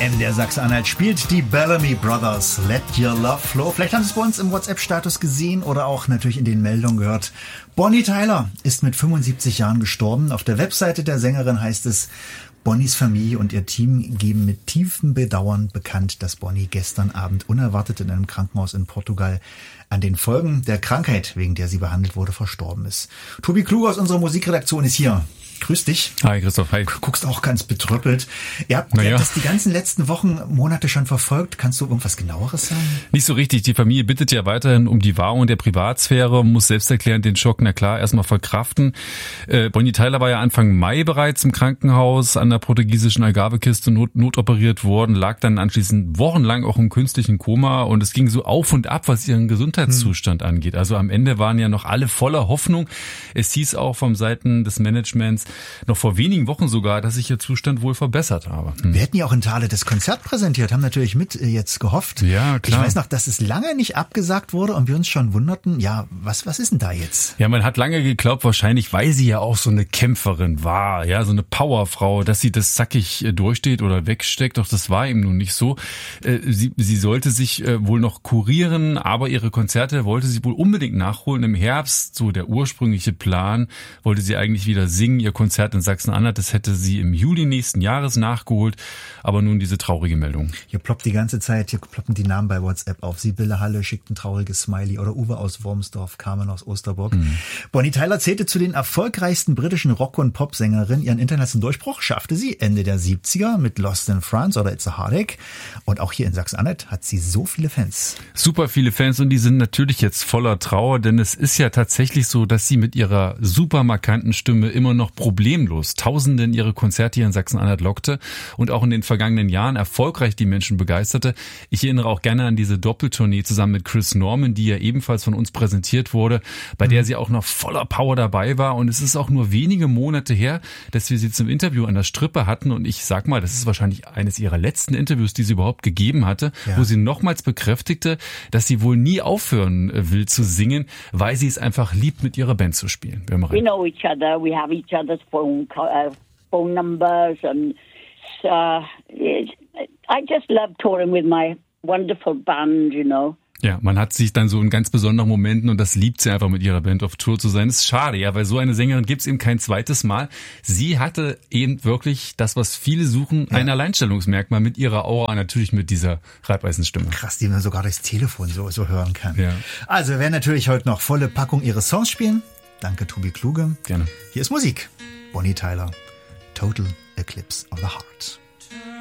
MDR Sachsen-Anhalt spielt die Bellamy Brothers Let Your Love Flow. Vielleicht haben Sie es bei uns im WhatsApp-Status gesehen oder auch natürlich in den Meldungen gehört. Bonnie Tyler ist mit 75 Jahren gestorben. Auf der Webseite der Sängerin heißt es, Bonnies Familie und ihr Team geben mit tiefem Bedauern bekannt, dass Bonnie gestern Abend unerwartet in einem Krankenhaus in Portugal an den Folgen der Krankheit, wegen der sie behandelt wurde, verstorben ist. Tobi Kluge aus unserer Musikredaktion ist hier. Grüß dich. Hi Christoph, hi. Du guckst auch ganz betröppelt. Ihr habt das die ganzen letzten Wochen, Monate schon verfolgt. Kannst du irgendwas Genaueres sagen? Nicht so richtig. Die Familie bittet ja weiterhin um die Wahrung der Privatsphäre, muss selbsterklärend den Schock, na klar, erstmal verkraften. Bonnie Tyler war ja Anfang Mai bereits im Krankenhaus an der portugiesischen Algarve-Kiste notoperiert worden, lag dann anschließend wochenlang auch im künstlichen Koma und es ging so auf und ab, was ihren Gesundheitszustand angeht. Also am Ende waren ja noch alle voller Hoffnung. Es hieß auch vom Seiten des Managements, noch vor wenigen Wochen sogar, dass sich ihr Zustand wohl verbessert habe. Wir hätten ja auch in Thale das Konzert präsentiert, haben natürlich mit jetzt gehofft. Ja, klar. Ich weiß noch, dass es lange nicht abgesagt wurde und wir uns schon wunderten, ja, was ist denn da jetzt? Ja, man hat lange geglaubt, wahrscheinlich, weil sie ja auch so eine Kämpferin war, ja, so eine Powerfrau, dass sie das zackig durchsteht oder wegsteckt, doch das war eben nun nicht so. Sie sollte sich wohl noch kurieren, aber ihre Konzerte wollte sie wohl unbedingt nachholen im Herbst, so der ursprüngliche Plan, wollte sie eigentlich wieder singen, ihr Konzert in Sachsen-Anhalt, das hätte sie im Juli nächsten Jahres nachgeholt, aber nun diese traurige Meldung. Hier ploppt die ganze Zeit, hier ploppen die Namen bei WhatsApp auf. Sibylle Halle schickt ein trauriges Smiley oder Uwe aus Wormsdorf, Carmen aus Osterburg. Bonnie Tyler zählte zu den erfolgreichsten britischen Rock- und Popsängerinnen. Ihren internationalen Durchbruch schaffte sie Ende der 70er mit Lost in France oder It's a Heartache. Und auch hier in Sachsen-Anhalt hat sie so viele Fans. Super viele Fans und die sind natürlich jetzt voller Trauer, denn es ist ja tatsächlich so, dass sie mit ihrer super markanten Stimme immer noch problemlos Tausende in ihre Konzerte hier in Sachsen-Anhalt lockte und auch in den vergangenen Jahren erfolgreich die Menschen begeisterte. Ich erinnere auch gerne an diese Doppeltournee zusammen mit Chris Norman, die ja ebenfalls von uns präsentiert wurde, bei der sie auch noch voller Power dabei war. Und es ist auch nur wenige Monate her, dass wir sie zum Interview an der Strippe hatten. Und ich sag mal, das ist wahrscheinlich eines ihrer letzten Interviews, die sie überhaupt gegeben hatte, wo sie nochmals bekräftigte, dass sie wohl nie aufhören will zu singen, weil sie es einfach liebt, mit ihrer Band zu spielen. We know each other, we have each other's phone numbers and I just love touring with my wonderful band, you know. Ja, man hat sich dann so in ganz besonderen Momenten und das liebt sie einfach mit ihrer Band auf Tour zu sein. Das ist schade, ja, weil so eine Sängerin gibt's eben kein zweites Mal. Sie hatte eben wirklich das, was viele suchen, ein Alleinstellungsmerkmal mit ihrer Aura, natürlich mit dieser Reibeisenstimme. Krass, die man sogar durchs Telefon so hören kann. Ja. Also wir werden natürlich heute noch volle Packung ihres Songs spielen. Danke, Tobi Kluge. Gerne. Hier ist Musik. Bonnie Tyler, Total Eclipse of the Heart.